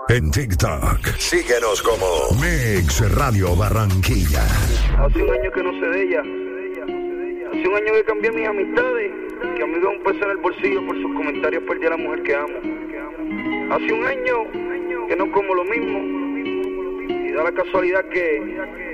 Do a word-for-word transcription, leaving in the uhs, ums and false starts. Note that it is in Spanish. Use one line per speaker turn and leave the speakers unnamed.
En TikTok, síguenos como Mix Radio Barranquilla.
Hace un año que no sé de ella. Hace un año que cambié mis amistades. Que amigo un peso en el bolsillo por sus comentarios perdí a la mujer que amo. Hace un año que no como lo mismo. Y da la casualidad que